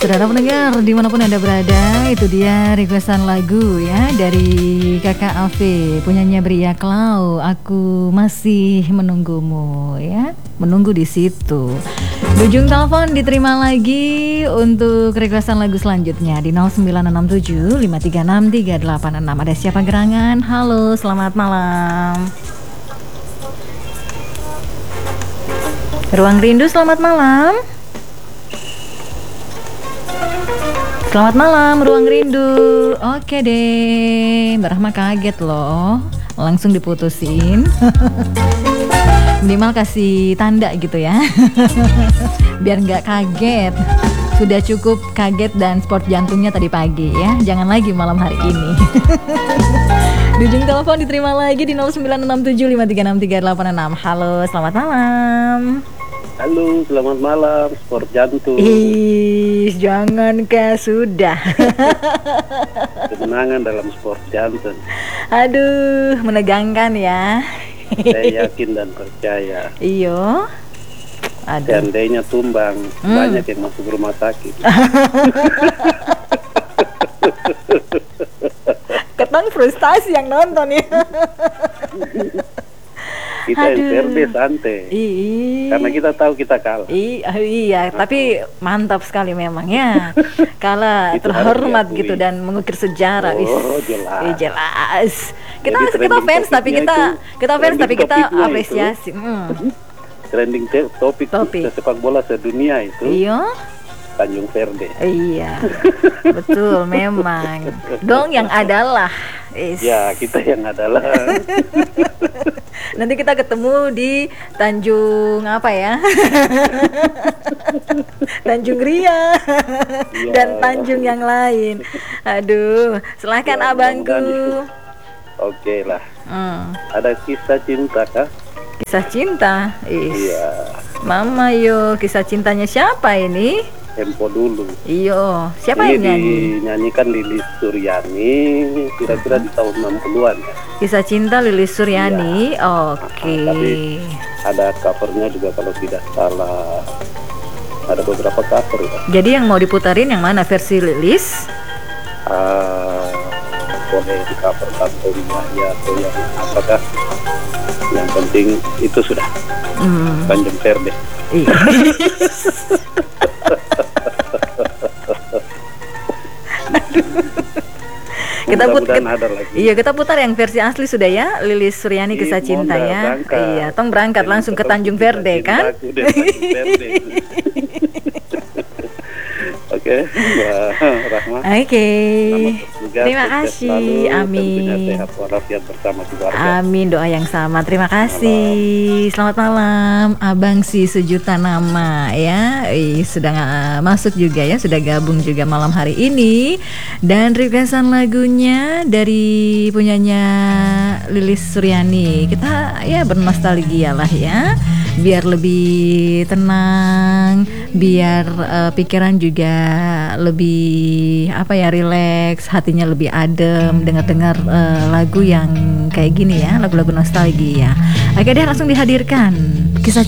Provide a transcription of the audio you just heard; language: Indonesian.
Saudara pendengar dimanapun Anda berada, itu dia requestan lagu ya dari Kakak Ave, punyanya Bria Klau. Aku masih menunggumu ya, menunggu di situ. Di ujung telepon diterima lagi untuk requestan lagu selanjutnya di 0967 536 386. Ada siapa gerangan? Halo, selamat malam. Ruang Rindu, selamat malam. Selamat malam, Ruang Rindu. Oke deh, Mbak Rahma kaget loh, langsung diputusin. Minimal kasih tanda gitu ya, biar nggak kaget. Sudah cukup kaget dan sport jantungnya tadi pagi ya, jangan lagi malam hari ini. Di ujung telepon diterima lagi di 0967536386. Halo, selamat malam. Halo, selamat malam, sport jantung. Ih, jangan kah sudah. Kemenangan dalam sport jantung. Aduh, menegangkan ya. Saya yakin dan percaya. Iyo. Aduh. Seandainya tumbang, banyak yang masuk rumah sakit. Ketang frustasi yang nonton ya. Kita yang serbe santai. Karena kita tahu kita kalah. Iya, tapi mantap sekali memang ya. Kalah terhormat gitu dan mengukir sejarah. Oh, jelas. Jelas. Kita Jadi fans tapi kita fans tapi kita apresiasi. Trending topik sepak bola sedunia itu. Iya. Tanjung Verde. Iya. Betul memang. Dong yang adalah. Ya, kita yang adalah. Nanti kita ketemu di Tanjung apa ya? Tanjung Ria dan Tanjung yang lain. Aduh, silahkan ya, abangku. Oke lah. Ada kisah cinta kah? Kisah cinta? Iya. Mama yo, kisah cintanya siapa ini? Tempo dulu. Iyo, siapa yang nyanyi? Dinyanyikan Lilis Suryani, kira-kira di tahun 60-an ya. Kisah cinta Lilis Suryani, ya. Oke. Tapi ada covernya juga kalau tidak salah. Ada beberapa cover ya. Jadi yang mau diputarin yang mana, versi Lilis? Boleh di cover kantornya ya, atau yang apakah? Yang penting itu sudah. Tanjung Verde. Kita putar yang versi asli sudah ya, Lilis Suryani Kisah Cinta ya. Iya, tong berangkat langsung ke Tanjung Verde kan? Oke, Mbak Rahma. Oke. Terima kasih. Amin. Sehat walafiat bersama keluarga. Amin, doa yang sama. Terima kasih. Selamat malam, Abang si sejuta nama ya. Sudah masuk juga ya, sudah gabung juga malam hari ini. Dan requestan lagunya dari punyanya Lilis Suryani. Kita ya bernostalgia lah ya, biar lebih tenang, biar pikiran juga lebih rileks, hatinya lebih adem dengar-dengar lagu yang kayak gini ya, lagu-lagu nostalgia. Oke deh, langsung dihadirkan kisah